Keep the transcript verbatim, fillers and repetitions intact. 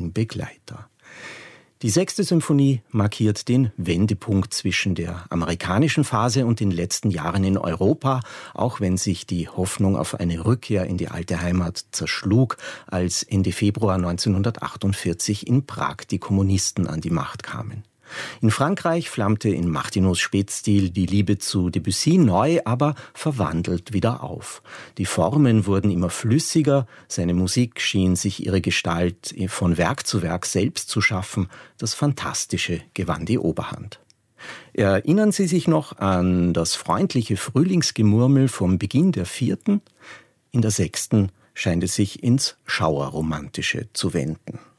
ständigen Begleiter. Die sechste Symphonie markiert den Wendepunkt zwischen der amerikanischen Phase und den letzten Jahren in Europa, auch wenn sich die Hoffnung auf eine Rückkehr in die alte Heimat zerschlug, als Ende Februar neunzehnhundertachtundvierzig in Prag die Kommunisten an die Macht kamen. In Frankreich flammte in Martineaus Spätstil die Liebe zu Debussy neu, aber verwandelt wieder auf. Die Formen wurden immer flüssiger, seine Musik schien sich ihre Gestalt von Werk zu Werk selbst zu schaffen, das Fantastische gewann die Oberhand. Erinnern Sie sich noch an das freundliche Frühlingsgemurmel vom Beginn der vierten? In der sechsten scheint es sich ins Schauerromantische zu wenden.